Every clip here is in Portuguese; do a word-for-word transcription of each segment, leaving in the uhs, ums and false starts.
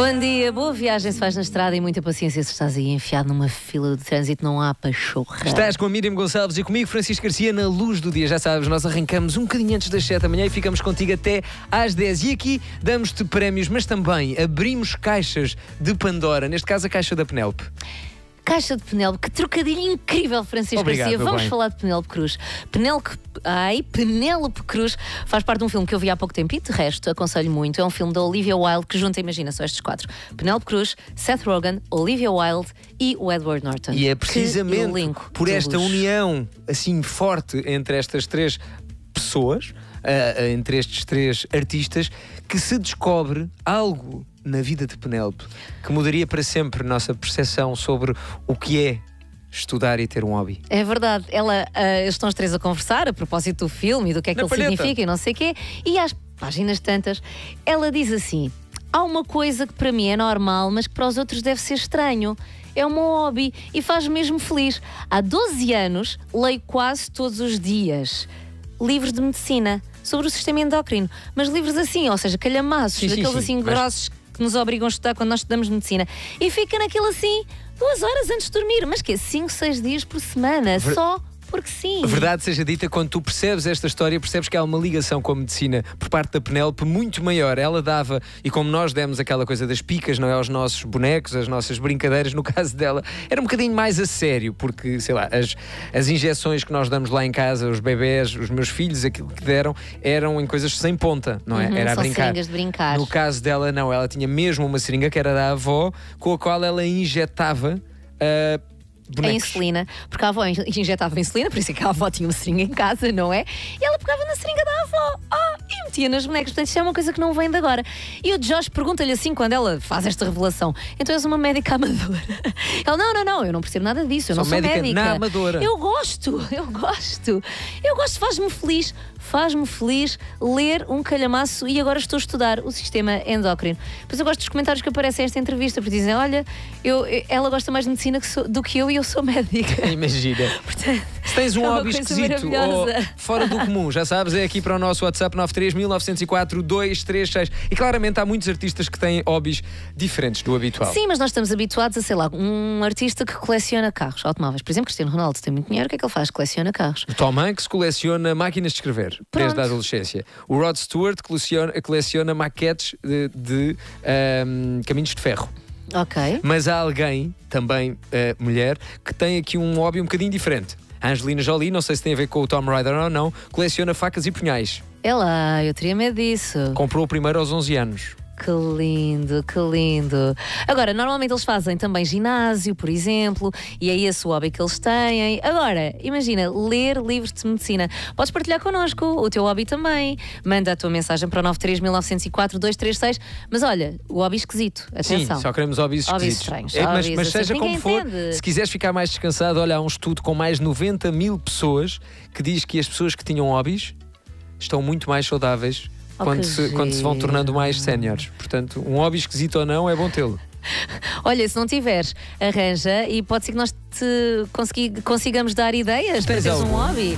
Bom dia, boa viagem se faz na estrada e muita paciência se estás aí enfiado numa fila de trânsito, não há pachorra. Estás com a Miriam Gonçalves e comigo, Francisco Garcia, na luz do dia. Já sabes, nós arrancamos um bocadinho antes das sete da manhã e ficamos contigo até às dez. E aqui damos-te prémios, mas também abrimos caixas de Pandora, neste caso a caixa da Penélope. Caixa de Penélope, que trocadilho incrível, Francisco Obrigado, Garcia. Vamos bem. falar de Penélope Cruz. Penélope, ai, Penélope Cruz faz parte de um filme que eu vi há pouco tempo e de resto aconselho muito. É um filme da Olivia Wilde que junta, imagina só estes quatro: Penélope Cruz, Seth Rogen, Olivia Wilde e o Edward Norton. E é precisamente elenco por de esta luz. união assim forte entre estas três pessoas, uh, entre estes três artistas, que se descobre algo na vida de Penélope que mudaria para sempre a nossa percepção sobre o que é estudar e ter um hobby. É verdade. Ela, uh, eles estão os três a conversar a propósito do filme e do que é que Na ele palheta. significa e não sei o quê. E às páginas tantas, ela diz assim: há uma coisa que para mim é normal, mas que para os outros deve ser estranho. É o meu hobby e faz-me mesmo feliz. Há doze anos leio quase todos os dias livros de medicina sobre o sistema endócrino, mas livros assim, ou seja, calhamaços, Sim, sim, daqueles sim, assim mas- grossos que nos obrigam a estudar quando nós estudamos medicina. E fica naquilo assim, duas horas antes de dormir, mas que é cinco, seis dias por semana, Ver- só porque sim. A verdade seja dita, quando tu percebes esta história, percebes que há uma ligação com a medicina por parte da Penélope muito maior. Ela dava, e como nós demos aquela coisa das picas, não é, aos nossos bonecos, as nossas brincadeiras, no caso dela, era um bocadinho mais a sério, porque, sei lá, as, as injeções que nós damos lá em casa, os bebés, os meus filhos, aquilo que deram, eram em coisas sem ponta, não é? Uhum, era a são brincar. seringas de brincar. No caso dela, não, ela tinha mesmo uma seringa que era da avó, com a qual ela injetava ah, A bonecos. insulina, porque a avó in- injetava insulina, por isso é que a avó tinha uma seringa em casa, não é? E ela pegava na seringa da avó ah, e metia nas bonecas. Portanto, isto é uma coisa que não vem de agora. E o Josh pergunta-lhe assim, quando ela faz esta revelação: então és uma médica amadora? Ela: não, não, não, eu não percebo nada disso, eu Sou não sou médica médica. na amadora. Eu gosto, eu gosto. Eu gosto, faz-me feliz. Faz-me feliz ler um calhamaço e agora estou a estudar o sistema endócrino. Pois eu gosto dos comentários que aparecem nesta entrevista, porque dizem: olha, eu, eu- ela gosta mais de medicina que sou- do que eu e eu sou médica. Imagina. Portanto, Se tens um é uma hobby coisa esquisito ou maravilhosa. fora do comum, já sabes, é aqui para o nosso WhatsApp nove três mil novecentos e quatro dois três seis. E claramente há muitos artistas que têm hobbies diferentes do habitual. Sim, mas nós estamos habituados a, sei lá, um artista que coleciona carros, automóveis. Por exemplo, Cristiano Ronaldo tem muito dinheiro, o que é que ele faz? Coleciona carros. O Tom Hanks coleciona máquinas de escrever desde a adolescência. O Rod Stewart coleciona, coleciona maquetes de, de ahm, caminhos de ferro. Ok. Mas há alguém, também eh, mulher, que tem aqui um hobby um bocadinho diferente. A Angelina Jolie, não sei se tem a ver com o Tomb Raider ou não, coleciona facas e punhais. É lá, eu teria medo disso. Comprou o primeiro aos onze anos. Que lindo, que lindo. Agora, normalmente eles fazem também ginásio, por exemplo, e é esse o hobby que eles têm. Agora, imagina, ler livros de medicina. Podes partilhar connosco o teu hobby também. Manda a tua mensagem para nove três mil novecentos e quatro dois três seis. Mas olha, o hobby esquisito, atenção. Sim, só queremos hobbies Hobbies esquisitos. estranhos, É, mas hobbies mas assim seja que como ninguém for, entende. se quiseres ficar mais descansado, olha, há um estudo com mais de noventa mil pessoas que diz que as pessoas que tinham hobbies estão muito mais saudáveis Oh, quando, que se, quando se vão giro. tornando mais séniores. Portanto, um hobby esquisito ou não, é bom tê-lo. Olha, se não tiveres, arranja e pode ser que nós te consegui- consigamos dar ideias para Tens teres um algum? hobby.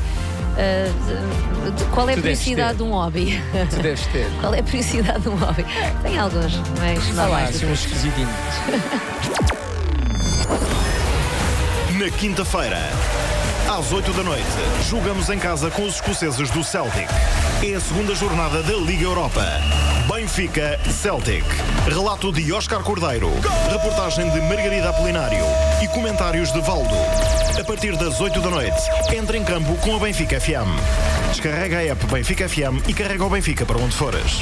Ah, de- de- qual é a Tu deves periodicidade ter. de um hobby? Tu deves ter. Qual é a periodicidade de um hobby? Tem alguns, mas Ah, lá, normais. assim, uns esquisitinhos. Na quinta-feira, às oito da noite, jogamos em casa com os escoceses do Celtic. É a segunda jornada da Liga Europa. Benfica Celtic. Relato de Óscar Cordeiro. Reportagem de Margarida Apolinário. E comentários de Valdo. A partir das oito da noite, entra em campo com a Benfica F M. Descarrega a app Benfica F M e carrega o Benfica para onde fores.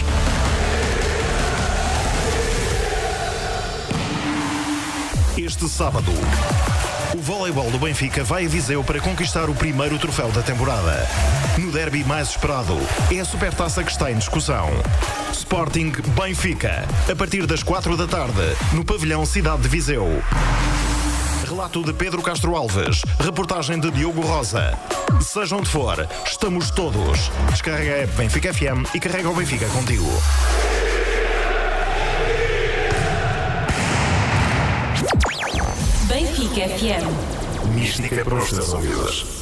Este sábado, o voleibol do Benfica vai a Viseu para conquistar o primeiro troféu da temporada. No derby mais esperado, é a Supertaça que está em discussão. Sporting Benfica, a partir das quatro da tarde, no pavilhão Cidade de Viseu. Relato de Pedro Castro Alves, reportagem de Diogo Rosa. Seja onde for, estamos todos. Descarrega a app Benfica F M e carrega o Benfica contigo. Benfica F M. Mística para os teus ouvidos.